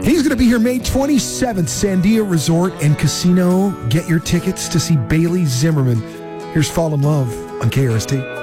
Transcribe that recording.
He's going to be here May 27th, Sandia Resort and Casino. Get your tickets to see Bailey Zimmerman. Here's Fall in Love on KRST.